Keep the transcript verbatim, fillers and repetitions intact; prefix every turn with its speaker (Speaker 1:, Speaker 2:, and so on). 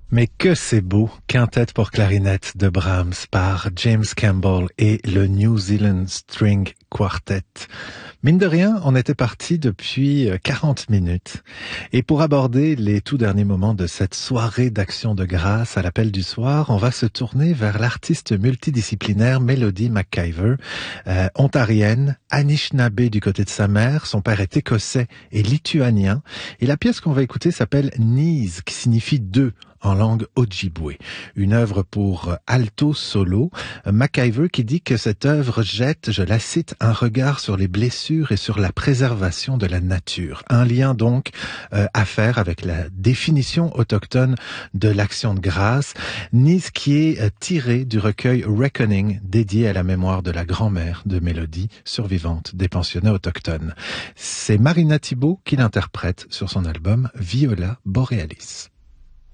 Speaker 1: Mais que c'est beau, quintette pour clarinette de Brahms par James Campbell et le New Zealand String Quartet. Mine de rien, on était parti depuis quarante minutes. Et pour aborder les tout derniers moments de cette soirée d'action de grâce à l'appel du soir, on va se tourner vers l'artiste multidisciplinaire Melody McIver, euh, ontarienne, Anishinaabe du côté de sa mère. Son père est écossais et lituanien. Et la pièce qu'on va écouter s'appelle Knees, qui signifie deux en langue Ojibwe. Une œuvre pour alto solo. McIver qui dit que cette œuvre jette, je la cite, un regard sur les blessures et sur la préservation de la nature. Un lien donc euh, à faire avec la définition autochtone de l'action de grâce. Knees qui est euh, tiré du recueil Reckoning dédié à la mémoire de la grand-mère de Mélodie, survivante des pensionnats autochtones. C'est Marina Thibault qui l'interprète sur son album Viola Borealis.